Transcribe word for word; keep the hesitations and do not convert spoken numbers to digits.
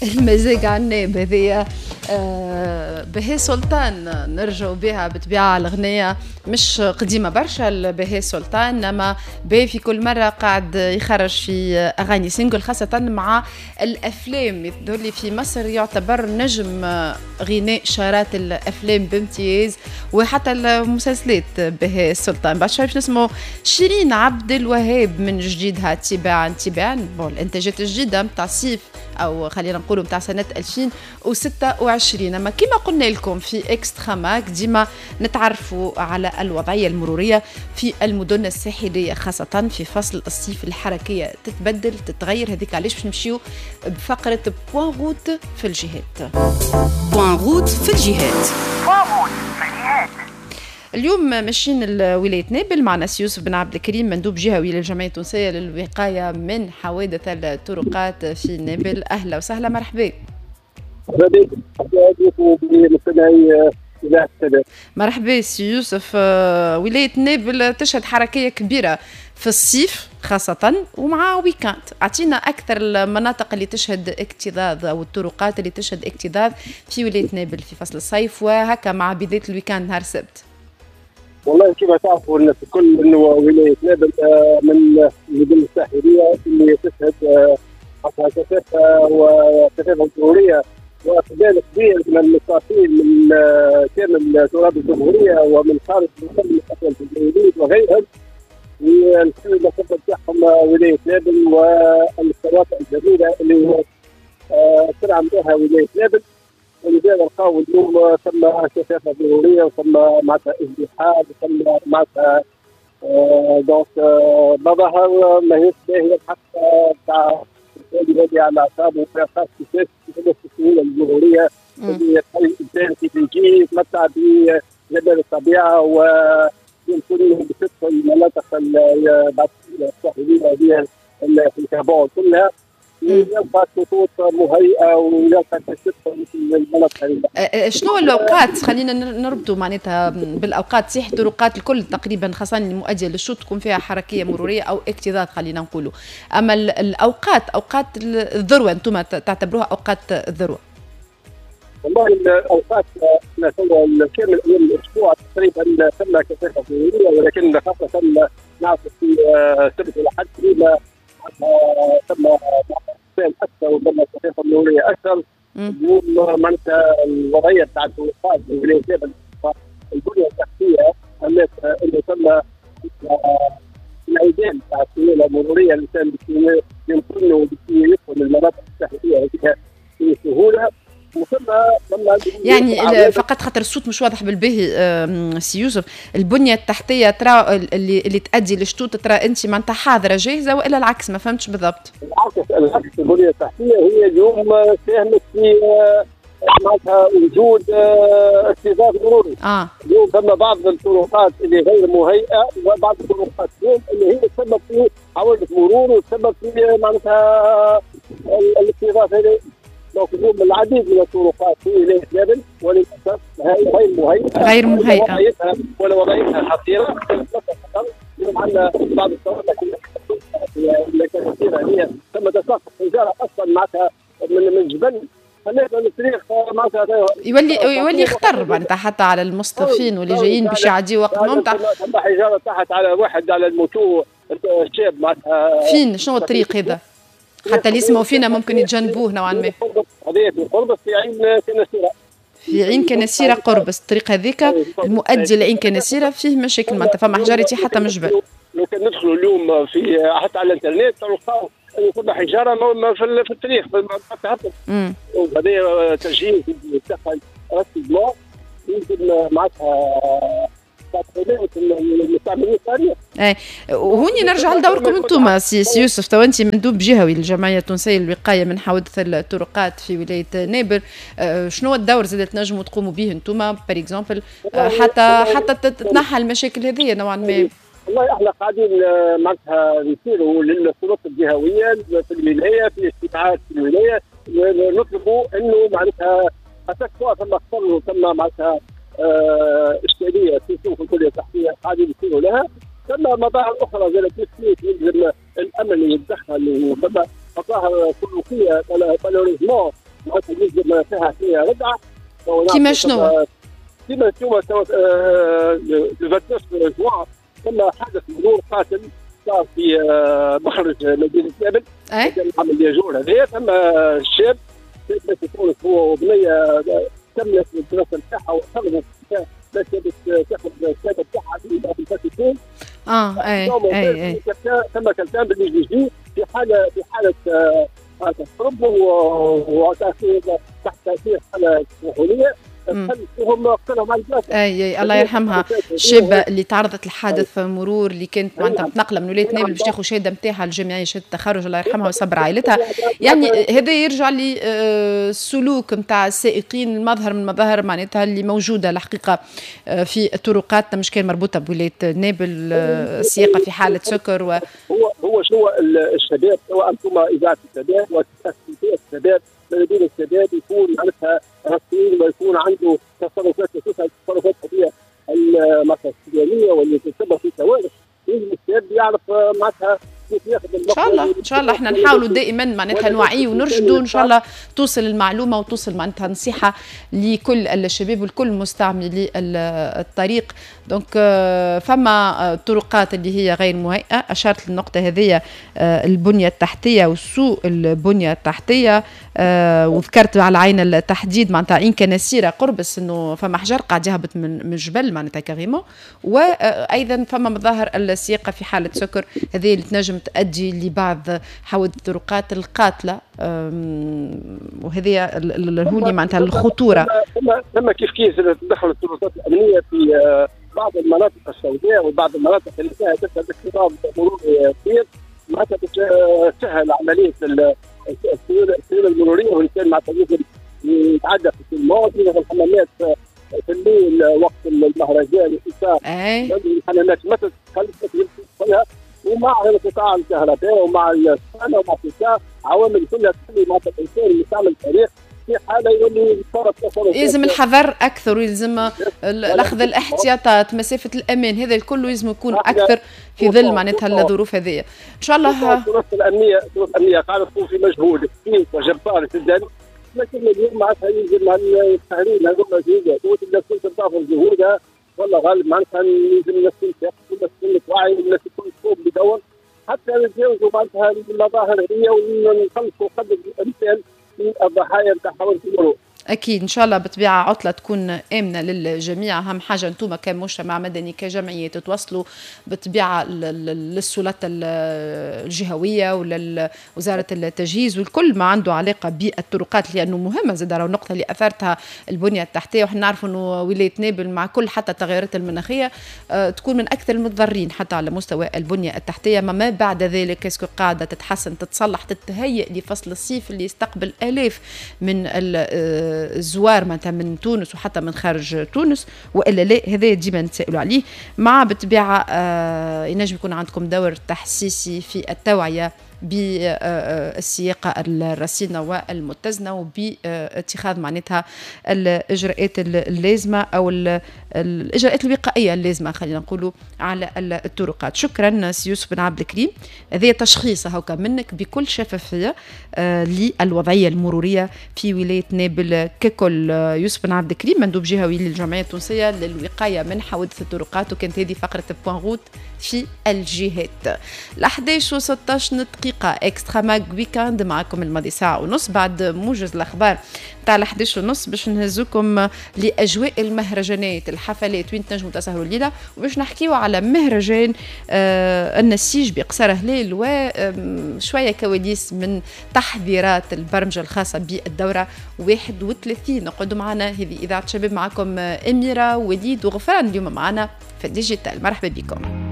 المزاج عنا بهذية آه بهي سلطان نرجعوا بها بطبيعة الأغنية مش قديمة برشا بهي سلطان، أما بهي في كل مرة قاعد يخرج في أغاني سينجل خاصة مع الأفلام. يظهر لي في مصر يعتبر نجم غناء شارات الأفلام بامتياز وحتى المسلسلات بهي سلطان. بعد شوي باش نسمعوا شيرين عبد الوهاب من جديدها تباعا تباعا، الإنتاجات الجديدة متاع صيف أو خلينا نقولوا متاع سنة ألفين وستة وعشرين. أما كما قلنا لكم في إكسترا ماك ديما نتعرفوا على الوضعية المرورية في المدن الساحلية خاصة في فصل الصيف. الحركية تتبدل تتغير، هذيك علاش باش نمشيو بفقرة بوان روت في الجهات. بوان روت في الجهات. اليوم ماشيين لولاية نابل مع ناس يوسف بن عبد الكريم مندوب جهوي للجمعية التونسية للوقاية من حوادث الطرقات في نابل. أهلا وسهلا، مرحبا. مرحبا سي يوسف. ولاية نابل تشهد حركية كبيرة في الصيف خاصة ومع ويكاند، أعطينا أكثر المناطق اللي تشهد اكتظاظ أو الطرقات اللي تشهد اكتظاظ في ولاية نابل في فصل الصيف وهكا مع بداية الويكاند نهار السبت. والله كما تعرفوا ان في كل انه ولايه نابل من المدن الساحليه اللي تشهد كثافه وكثافه مروريه واقبال كبير من المسافرين من كامل التراب الجمهوريه ومن خارج من الحفل الجمهوريه وغيرهم. والكل المسافه تاعهم ولايه نابل والشواطئ الجميله اللي تدعم بها ولايه نابل، ولذلك نلقاو اليوم ثم كثافه مروريه وثم معناتها ازدحام وثم معناتها دونك ما ظهر ماهيش باهيه حتى تاع اللي على الاعصاب وفيها خاص كيفاش كيفاش السهوله الجمهوريه اللي تخلي الانسان كيف يتمتع بجمال الطبيعه ويمكن بصدق المناطق الساحليه هذه في الكابون كلها يلقى خطوط مهيئه ويلقى تشتت مثل المناطق هذه. شنو الاوقات خلينا نربطوا معناتها بالاوقات صحيح الطرقات الكل تقريبا خاصه المؤديه للشوط تكون فيها حركيه مروريه او اكتظاظ خلينا نقولوا، اما الاوقات اوقات الذروه انتم تعتبروها اوقات الذروه؟ والله الاوقات احنا كامل ايام الاسبوع تقريبا ثم كثافه مروريه، ولكن خاصه نعرف في السبت والاحد تقريبا ثم اكثر وثم كثافه مروريه اكثر. اليوم معناتها الوضعيه بتاعت الطرقات ولايه نابل البنيه التحتيه اللي ثم العيدان بتاع السيوله المروريه الانسان يمكن يدخل المناطق الساحليه هذه في سهوله. يعني فقط خاطر الصوت مش واضح بالباهي سي يوسف، البنيه التحتيه ترى اللي اللي تؤدي للشطوط ترى انت معناتها حاضره جاهزه والا العكس؟ ما فهمتش بالضبط. العكس العكس البنيه التحتيه هي اليوم ساهمت في معناتها وجود اكتظاظ مروري. اه اليوم ثم بعض الطرقات اللي غير مهيئه وبعض الطرقات اليوم اللي هي تسبب في حوادث مرور وتسبب في معناتها الاكتظاظ هذا. دونك اليوم العديد من الطرقات في ولايه نابل وللاسف غير مهيئه غير مهيئه ولا وضعيتها خطيره. اليوم عندنا بعض الشوارع اللي كانت كثيره هي ثم تساقط حجاره اصلا معناتها من من جبل خلينا الطريق معناتها يولي يولي خطر معناتها حتى على المصطفين واللي جايين باش يعديوا وقتهم تاع ثم حجاره تحت على واحد على الموتو الشاب معناتها. فين شنو الطريق هذا؟ حتى اللي يسمعوا فينا ممكن يتجنبوه نوعا ما. هذه في قربص في عين كنسيره. في عين كنسيره قربص الطريق هذيك المؤدي لعين كنسيره فيه مشاكل معناتها فما حجاره حتى من الجبل. لو كان ندخلوا اليوم في حتى على الانترنت تلقاو ثم حجاره في الطريق تهبط. وهذه تجهيز يدخل راسيدمون يمكن معناتها اي. وهوني نرجع لدوركم انتم سي يوسف، تو انت مندوب جهوي للجمعيه التونسيه للوقايه من حوادث الطرقات في ولايه نابل، شنو الدور زاد تنجموا تقوموا به انتم بار اكزومبل حتى حتى تتنحى المشاكل هذه نوعا ما؟ والله احنا قاعدين معناتها نسيروا للسلطات الجهويه في الولايه في اجتماعات في الولايه نطلبوا انه معناتها اتاكسوا ثم اختاروا ثم معناتها اشكاليه في سوق الكليه التحتيه قاعدين يصيروا لها. ثم مظاهر اخرى زي كيف يلزم الامن يتدخل وثم مظاهر سلوكيه مالوريزمون معناتها يلزم فيها فيها ردعه. كيما شنو؟ كيما انتم لو تسعة جوان ثم حادث مرور قاتل صار في مخرج مدينه بابل. اي عمل ياجور هذايا. ثم شاب في تونس هو وبنيه كملت الدراسه نتاعها وخرجت باش تاخذ الشهاده نتاعها في الفاتيكان. اه اي اي اي ثم كلام بالانجليزي في حاله في حاله حرب وتاثير تحت تاثير حاله سخونيه. هم قتلهم على البلاصه. اي اي الله يرحمها. الشابه اللي تعرضت لحادث مرور اللي كانت معناتها متنقله من ولايه نابل باش تاخذ شهاده نتاعها الجامعيه شهاده التخرج الله يرحمها ويصبر عائلتها. يعني هذا يرجع لي السلوك نتاع السائقين المظهر من المظاهر معناتها اللي موجوده الحقيقه في طرقاتنا مش كان مربوطه بولايه نابل السياقه في حاله سكر. و هو هو شو الشباب سواء انتم اذاعه الشباب وتاسيسيه الشباب الذين الشباب يكون معناتها رسمي ويكون عنده تصرفات خصوصا التصرفات هذه المعناتها السودانيه واللي تسبب في كوارث. يجب الشباب يعرف معناتها كيف ياخذ ان شاء الله ان شاء الله احنا نحاولوا دائما معناتها نوعيه ونرشدوا ان شاء الله توصل المعلومه وتوصل معناتها نصيحه لكل الشباب والكل مستعملي الطريق. دونك فما طرقات اللي هي غير مهيئه اشرت للنقطه هذه البنيه التحتيه وسوء البنيه التحتيه. وذكرت على عين التحديد معناتها عين كنسيره قربس انه فما حجر قاعد يهبط من من الجبل معناتها كاريمون. وايضا فما مظاهر السياقه في حاله سكر هذه اللي تنجم تؤدي لبعض حوادث الطرقات القاتله. وهذه هوني معناتها الخطوره. ثم ثم كيف كيف تدخل السلطات الامنيه في بعض المناطق السوداء وبعض المناطق اللي فيها تشهد اقتراب مرور كثير معناتها تسهل عمليه السيوله المروريه وان كان معناتها يتعدى في الماضي في الحمامات في الليل وقت المهرجان والحساب. الحمامات ما تخلص فيها ومع انقطاع الكهرباء ومع السنه ومع الحساب عوامل كلها تخلي معناتها الانسان اللي يستعمل الطريق في حاله يولي يتصرف تصرف. يلزم الحذر اكثر ويلزم الاخذ الاحتياطات مسافه الامان هذا الكل لازم يكون اكثر في ظل معناتها الظروف هذه ان شاء الله. الظروف الامنيه الظروف الامنيه قاعده تكون في مجهود كبير وجبار جدا لكن اليوم معناتها يلزم التحرير هذوما جهود وتبدا تكون تضاف جهودها والله غالب معناتها يلزم الناس تنتبه والناس تكون توعي والناس تكون تقوم بدور حتى نتجاوزوا معناتها المظاهر هذه ونخلصوا قدر الامثال من الضحايا نتاع حوادث المرور. أكيد إن شاء الله بطبيعة عطلة تكون آمنة للجميع. أهم حاجة أنتم كمجتمع مدني كجمعية تتواصلوا بطبيعة للسلطات الجهوية ولوزارة التجهيز والكل ما عنده علاقة بالطرقات لأنه مهمة زاد. راه النقطة اللي أثرتها البنية التحتية وإحنا نعرف أنه ولاية نابل مع كل حتى التغيرات المناخية تكون من أكثر المتضررين حتى على مستوى البنية التحتية. ما بعد ذلك كيسكو قاعدة تتحسن تتصلح تتهيئ لفصل الصيف اللي يستقبل آلاف من الزوار معناتها من تونس وحتى من خارج تونس والا لا هذا ديما نتسائلوا عليه. مع بالطبيعه آه ينجم يكون عندكم دور تحسيسي في التوعيه بالسياقه الرصينه والمتزنه وباتخاذ معناتها الاجراءات اللازمه او الاجراءات الوقائيه اللازمه خلينا نقولوا على الطرقات. شكرا سي يوسف بن عبد الكريم. هذا تشخيص هوكا منك بكل شفافيه للوضعيه المروريه في ولايه نابل ككل. يوسف بن عبد الكريم مندوب جهوي للجمعيه التونسيه للوقايه من حوادث الطرقات وكانت هذه فقره بوان غوت في الجهات. الأحداش وستاش دقيقة اكسترا ماج ويكاند معكم الماضي ساعة ونص بعد موجز الأخبار تاع الأحداش ونص باش نهزوكم لأجواء المهرجانات الحفلات وين تنجموا تسهروا الليلة وباش نحكيوا على مهرجان آه النسيج بقصر هلال وشوية كواليس من تحذيرات البرمجة الخاصة بالدورة واحد وثلاثين. نقعدوا معنا هذه إذاعة شباب معكم أميرة وليد وغفران اليوم معنا في الديجيتال. مرحبا بكم.